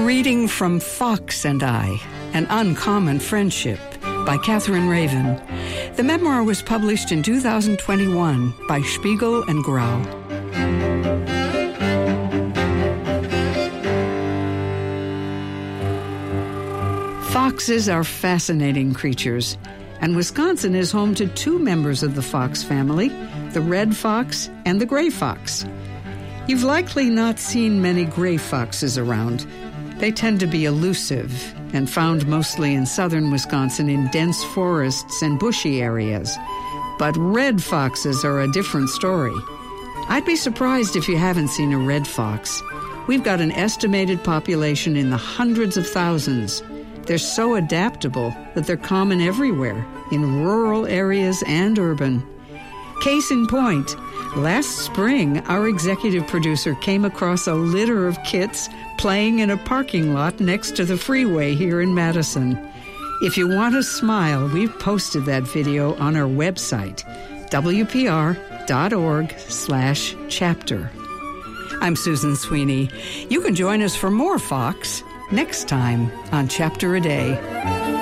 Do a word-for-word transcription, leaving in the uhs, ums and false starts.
reading from Fox and I, An Uncommon Friendship by Catherine Raven. The memoir was published in two thousand twenty-one by Spiegel and Grau. Foxes are fascinating creatures, and Wisconsin is home to two members of the fox family, the red fox and the gray fox. You've likely not seen many gray foxes around. They tend to be elusive and found mostly in southern Wisconsin in dense forests and bushy areas. But red foxes are a different story. I'd be surprised if you haven't seen a red fox. We've got an estimated population in the hundreds of thousands. They're so adaptable that they're common everywhere, in rural areas and urban. Case in point, last spring, our executive producer came across a litter of kits playing in a parking lot next to the freeway here in Madison. If you want to smile, we've posted that video on our website, W P R dot org slash chapter. I'm Susan Sweeney. You can join us for more Fox next time on Chapter a Day.